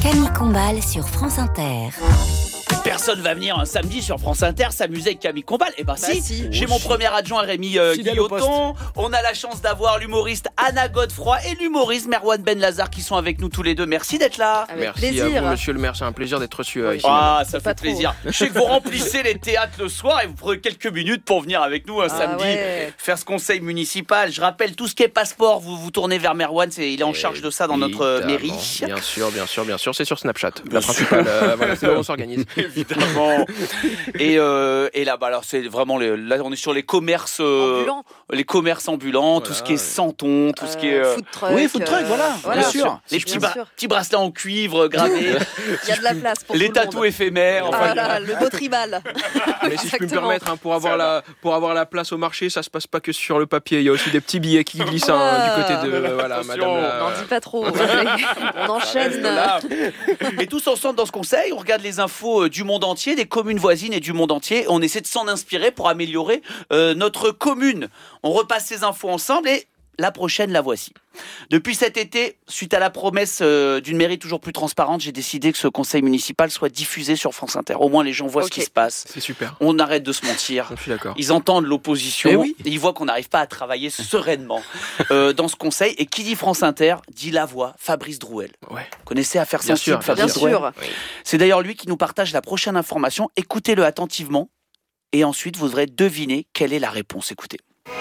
Camille Combal sur France Inter. Personne va venir un samedi sur France Inter s'amuser avec Camille Combal. Eh ben si. J'ai mon premier adjoint Rémi Guilloton. On a la chance d'avoir l'humoriste Anna Godefroy et l'humoriste Merwan Benlazar qui sont avec nous tous les deux. Merci d'être là. Avec Merci plaisir. à vous, monsieur le maire. C'est un plaisir d'être reçu ici. Ah, ça fait Pas plaisir. Je sais que vous remplissez les théâtres le soir et vous prenez quelques minutes pour venir avec nous un samedi faire ce conseil municipal. Je rappelle tout ce qui est passeport. Vous tournez vers Merwan, il est en charge de ça dans notre mairie. Bien sûr. C'est sur Snapchat. La principale. Voilà, c'est là où on s'organise. Évidemment. Et là, alors c'est vraiment là, on est sur les commerces ambulants, voilà. Tout ce qui est Santon, tout ce qui est food truck. Oui, food truck, voilà. Bien sûr. Les petits bracelets en cuivre gravés. Il y a de la place pour les tout le tatous monde. éphémères. Ah là, le beau tribal. Mais si je peux me permettre, pour avoir la place au marché, ça se passe pas que sur le papier. Il y a aussi des petits billets qui glissent du côté de madame. N'en dis pas trop. On enchaîne. Et tous ensemble dans ce conseil, on regarde les infos du monde entier, des communes voisines et du monde entier. On essaie de s'en inspirer pour améliorer notre commune. On repasse ces infos ensemble et la prochaine, la voici. Depuis cet été, suite à la promesse d'une mairie toujours plus transparente, j'ai décidé que ce conseil municipal soit diffusé sur France Inter. Au moins, les gens voient ce qui se passe. C'est super. On arrête de se mentir. Je suis d'accord. Ils entendent l'opposition. Oui. Et ils voient qu'on n'arrive pas à travailler sereinement dans ce conseil. Et qui dit France Inter, dit la voix, Fabrice Drouel. Ouais. Vous connaissez Affaires Bien sensibles, sûr, Fabrice Bien Drouel. sûr. Oui. C'est d'ailleurs lui qui nous partage la prochaine information. Écoutez-le attentivement. Et ensuite, vous devrez deviner quelle est la réponse. Écoutez.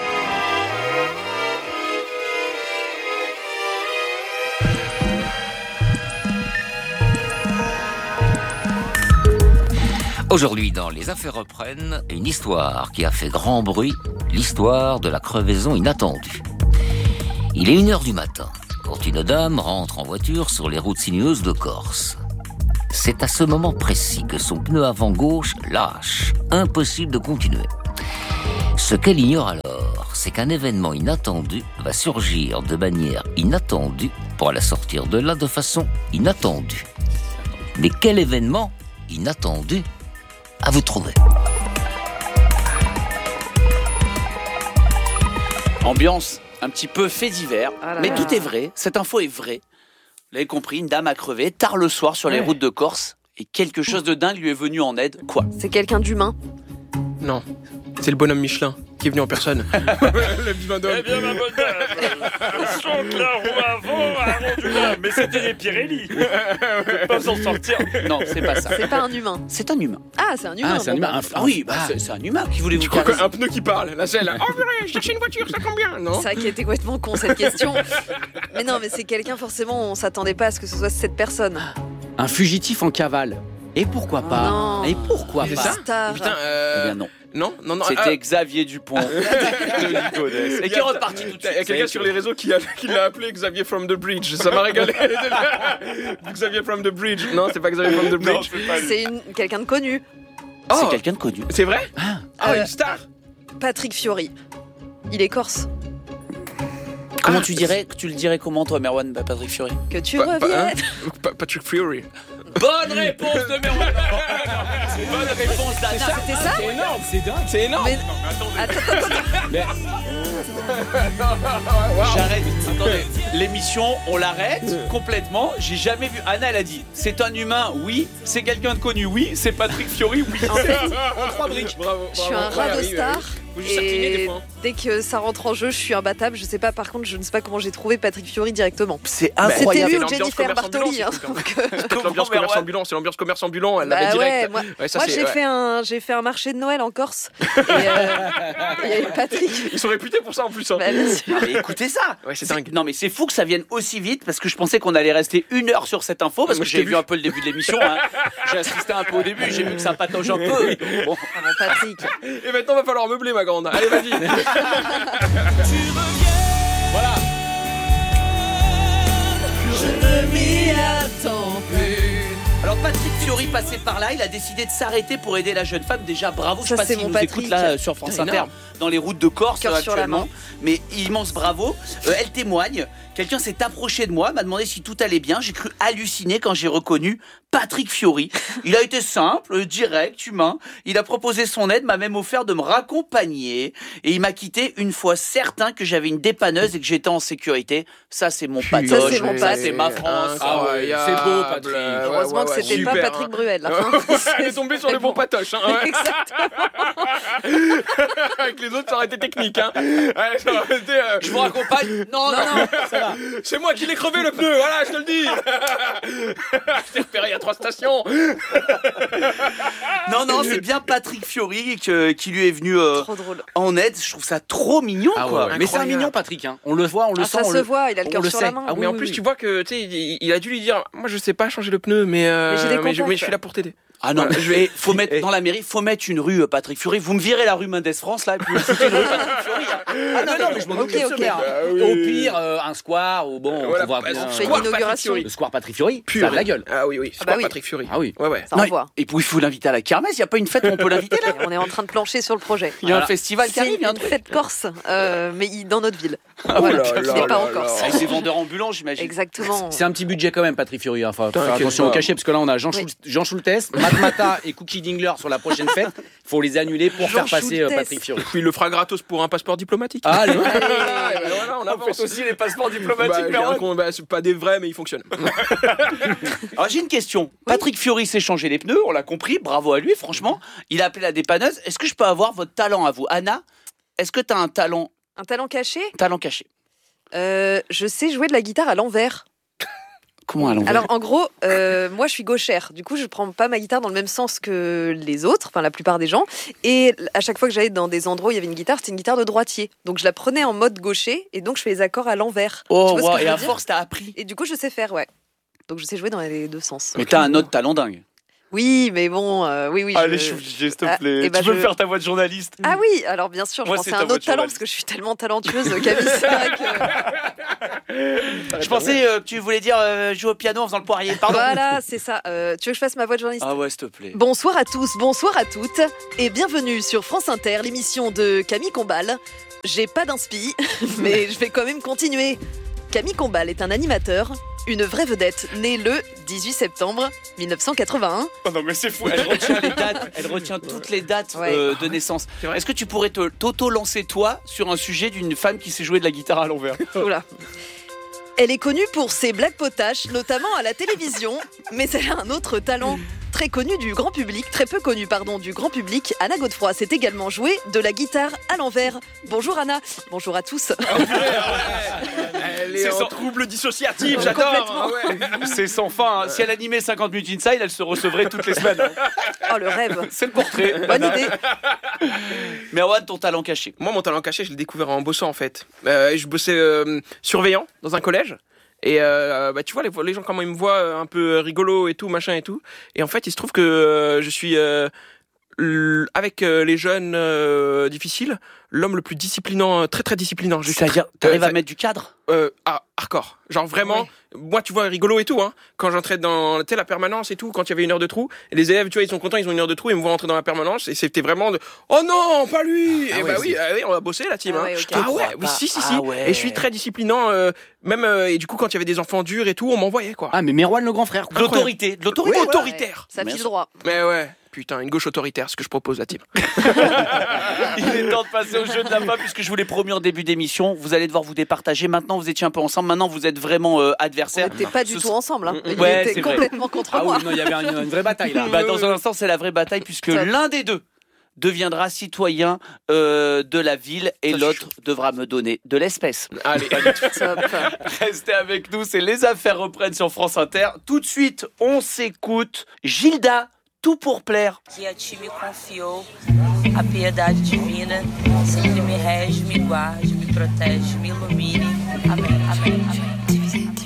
Aujourd'hui, dans Les Affaires reprennent, une histoire qui a fait grand bruit, l'histoire de la crevaison inattendue. Il est 1h du matin, quand une dame rentre en voiture sur les routes sinueuses de Corse. C'est à ce moment précis que son pneu avant gauche lâche. Impossible de continuer. Ce qu'elle ignore alors, c'est qu'un événement inattendu va surgir de manière inattendue pour la sortir de là de façon inattendue. Mais quel événement inattendu à vous trouver? Ambiance un petit peu fait divers. Ah là mais là. tout est vrai. Cette info est vraie. Vous l'avez compris, une dame a crevé tard le soir sur les routes de Corse. Et quelque chose de dingue lui est venu en aide. Quoi? C'est quelqu'un d'humain. Non. C'est le bonhomme Michelin qui est venu en personne. Le petit bonhomme. Eh bien, ma bonne dame, saute la roue avant du lame. Mais c'était des Pirelli. Je peux pas s'en sortir. Non, c'est pas ça. C'est pas un humain. C'est un humain. Ah, c'est un humain. C'est un humain. C'est un humain. Qui voulez-vous Tu crois caresser qu'un pneu qui parle? La selle. Oh purée, je cherchais une voiture, ça combien? Non. C'est vrai qu'elle était complètement con cette question. Mais non, mais c'est quelqu'un forcément, on s'attendait pas à ce que ce soit cette personne. Un fugitif en cavale. Et pourquoi pas? Non. Et pourquoi C'est pas? ça Star. Putain, Eh bien non. non. C'était Xavier Dupont de Ligonnès. Et qui est reparti tout de Il y a suite. quelqu'un sur les réseaux qui l'a appelé Xavier from the Bridge. Ça m'a régalé. Xavier from the Bridge. Non, c'est pas Xavier from the Bridge. C'est quelqu'un de connu. C'est quelqu'un de connu. C'est vrai? Une star. Patrick Fiori. Il est corse. Comment tu le dirais comment toi, Merwan, Patrick Fiori? Que tu Hein reviennes. Patrick Fury. Bonne réponse de Merwan. Bonne réponse d'Anna. C'était ça? C'est énorme, c'est dingue. C'est énorme. Mais... Attends. J'arrête. Attendez, l'émission, on l'arrête complètement. J'ai jamais vu. Anna, elle a dit c'est un humain, oui. C'est quelqu'un de connu, oui. C'est Patrick Fiori, oui. En fait, Trois briques. Bravo. je suis un rat de star. Faut juste incliner des Et fois. dès que ça rentre en jeu, je suis imbattable. Je sais pas, par contre, je ne sais pas comment j'ai trouvé Patrick Fiori directement. C'est C'était incroyable. lui ou l'ambiance Jennifer commerce Bartoli. ambulant, Hein, c'est donc, Peut-être l'ambiance commerce ambulant, c'est l'ambiance commerce ambulant, elle l'avait bah direct. ouais, moi, Ouais, ça, moi, c'est- j'ai fait un marché de Noël en Corse. Et il y avait Patrick. Ils sont réputés pour ça en plus. Hein. Bah, bien sûr. Mais écoutez ça. Ouais, c'est dingue. Non mais c'est fou que ça vienne aussi vite parce que je pensais qu'on allait rester 1 heure sur cette info parce Moi, que je j'ai t'ai vu vu. un peu le début de l'émission. Hein. J'ai assisté un peu au début, j'ai vu que ça patauge un peu. Bon. Ah, mon Patrick. Et maintenant, va falloir meubler, ma grande. Allez, vas-y. Voilà. Alors Patrick Fiori passé par là, il a décidé de s'arrêter pour aider la jeune femme. Déjà bravo, je sais Ça, pas c'est s'il mon nous Patrick. écoute là sur France Putain, Inter énorme. dans les routes de Corse Cœur sur la actuellement. main. Mais immense bravo. Elle témoigne quelqu'un s'est approché de moi, m'a demandé si tout allait bien. J'ai cru halluciner quand j'ai reconnu Patrick Fiori. Il a été simple, direct, humain. Il a proposé son aide, m'a même offert de me raccompagner. Et il m'a quitté une fois certain que j'avais une dépanneuse et que j'étais en sécurité. Ça, c'est mon patoche. Ça, c'est mon Ça, pote. c'est ma France. Ah ouais, c'est beau, Patrick. Heureusement que c'était pas Patrick Bruel. La fin. Elle est tombée sur le bon patoche. Hein, ouais. Exactement. Avec les autres, ça aurait été technique. Hein. Ouais, ça aurait été, Je vous raccompagne. Non, Ça va. c'est moi qui l'ai crevé le pneu, voilà, je te le dis. Je t'ai repéré, il y a 3 stations. non, c'est bien Patrick Fiori qui lui est venu Trop drôle. en aide. Je trouve ça trop mignon, Ah quoi. ouais. Mais c'est un Incroyable. mignon, Patrick. Hein. On le voit, on le sent. Ça on se le- voit, il a le on cœur le sur sait. la main. Ah oui, Mais en oui, plus, oui. tu vois que il a dû lui dire, moi je sais pas changer le pneu, mais j'ai des mais je contacts. suis là pour t'aider. Ah non, Voilà, mais faut mettre dans la mairie, faut mettre une rue Patrick Fiori. Vous me virez la rue Mendes France là, et puis vous foutez une rue Patrick Fiori. Ah non, mais je m'en occupe de ce ok. maire. oui. Au pire, un square ou bon, Voilà, on va bah, bien. on fait une Square inauguration. Patrick Fiori. Le square Patrick Fiori, Pur. ça a de la gueule. Ah oui, Ah bah oui. Patrick Fiori. Ah oui. Ouais, ouais. Ça Non, envoie. et puis il faut l'inviter à la kermesse. Il n'y a pas une fête où on peut l'inviter là. On est en train de plancher sur le projet. Il y a un Voilà. festival qui C'est arrive. il y a un une truc. fête corse, mais dans notre ville. Oh Voilà, là qui là n'est pas là en Corse. là. Avec des vendeurs ambulants, j'imagine. Exactement. C'est un petit budget quand même, Patrick Fiori. Enfin, faut faire T'inquiète attention pas. au cachet parce que là, on a Jean Oui. Schultes, Matmata et Cookie Dingler sur la prochaine fête. Faut les annuler pour Jean faire passer Schultes. Patrick Fiori. Puis il le fera gratos pour un passeport diplomatique. Allez. Ah, et ben voilà, on avance. aussi les passeports Bah, diplomatiques. j'ai un con- bah, c'est pas des vrais, mais ils fonctionnent. Alors j'ai une question. Patrick Fiori s'est changé les pneus, on l'a compris. Bravo à lui, franchement. Il a appelé la dépanneuse. Est-ce que je peux avoir votre talent à vous, Anna? Est-ce que tu as un talent Un talent caché caché? Je sais jouer de la guitare à l'envers. Comment à l'envers? Alors en gros, moi je suis gauchère. Du coup, je prends pas ma guitare dans le même sens que les autres, enfin la plupart des gens. Et à chaque fois que j'allais dans des endroits où il y avait une guitare, c'était une guitare de droitier. Donc je la prenais en mode gaucher et donc je fais les accords à l'envers. Oh, Tu vois ce wow. que je Et veux à dire force, t'as appris. Et du coup, je sais faire, ouais. Donc je sais jouer dans les deux sens. Mais t'as un autre talent dingue. Oui, mais bon, oui. Allez, je suis obligé, s'il te Ah, plaît. eh ben, tu peux je- me faire ta voix de journaliste? Ah oui, alors bien sûr, Moi, je c'est pensais à ta un voix autre de talent journaliste. parce que je suis tellement talentueuse, Camille. C'est vrai que... Je pensais que tu voulais dire jouer au piano en faisant le poirier. Pardon. Voilà, c'est ça. Tu veux que je fasse ma voix de journaliste? Ah ouais, s'il te plaît. Bonsoir à tous, bonsoir à toutes, et bienvenue sur France Inter, l'émission de Camille Combal. J'ai pas d'inspi, mais je vais quand même continuer. Camille Combal est un animateur, une vraie vedette, née le 18 septembre 1981. Oh non, mais c'est fou. Elle retient les dates. Elle retient toutes les dates Ouais. de naissance. Est-ce que tu pourrais t'auto-lancer, toi, sur un sujet d'une femme qui sait jouer de la guitare à l'envers? Oula. Elle est connue pour ses blagues potaches, notamment à la télévision, mais elle a un autre talent très connu du grand public, très peu connu, pardon, du grand public. Anna Godefroy sait également jouer de la guitare à l'envers. Bonjour Anna, bonjour à tous. Elle est C'est en sans- trouble dissociatif, Complètement. j'adore. Ah ouais. C'est sans fin. Hein. Si elle animait 50 minutes inside, elle se recevrait toutes les semaines. Oh le rêve, C'est le portrait. bonne idée. Mais Erwan, ton talent caché. Moi, mon talent caché, je l'ai découvert en bossant en fait. Je bossais surveillant dans un collège. Et bah, tu vois, les gens, comment ils me voient un peu rigolo et tout, machin et tout. Et en fait, il se trouve que je suis, avec les jeunes difficiles, l'homme le plus disciplinant, très très disciplinant. C'est-à-dire, t'arrives à mettre du cadre? Hardcore. Genre vraiment, moi tu vois rigolo et tout, hein. Quand j'entrais dans la permanence et tout, quand il y avait une heure de trou, et les élèves, tu vois, ils sont contents, ils ont une heure de trou, ils me voient entrer dans la permanence, et c'était vraiment de, oh non, pas lui! Ah et ouais, bah oui, on va bosser la team, Ah hein. ouais, ok. Ah ouais, crois oui, pas. si. Ah ouais. Et je suis très disciplinant, même, et du coup, quand il y avait des enfants durs et tout, on m'envoyait, quoi. Ah, mais Merwan, le grand frère. De l'autorité. De l'autorité. Oui, autoritaire. Ça Bien file sûr. droit. Mais ouais. Putain, une gauche autoritaire, ce que je propose, la team. Il est temps de passer au jeu de la fin, puisque je vous l'ai promis en début d'émission. Vous allez devoir vous départager. Maintenant, vous étiez un peu ensemble. Maintenant, vous êtes vraiment On adversaires. n'était pas du Ce tout sont- ensemble. Hein. Il Ouais, était c'est vrai. complètement contre Ah moi. oui, non, il y avait une vraie bataille là. Bah, dans un instant, c'est la vraie bataille, puisque Top. l'un des deux deviendra citoyen de la ville et Ça, l'autre devra me donner de l'espèce. Allez, Top. Restez avec nous, c'est Les Affaires reprennent sur France Inter. Tout de suite, on s'écoute Gilda, Tout pour plaire. Que a ti me confiou a piedade divina, sempre me rege, me guarde, me protege, me ilumine. Amém, amém, amém.